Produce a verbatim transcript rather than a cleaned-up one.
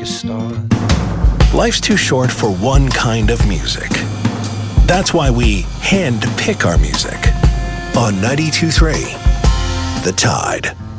a start. Life's too short for one kind of music. That's why we hand pick our music on ninety-two point three The Tide.